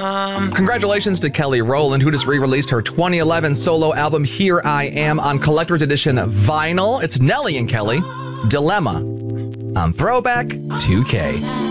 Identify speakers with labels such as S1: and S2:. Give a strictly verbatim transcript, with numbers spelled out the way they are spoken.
S1: Um,
S2: Congratulations to Kelly Rowland, who just re-released her twenty eleven solo album, Here I Am, on collector's edition vinyl. It's Nelly and Kelly, Dilemma, on Throwback two K.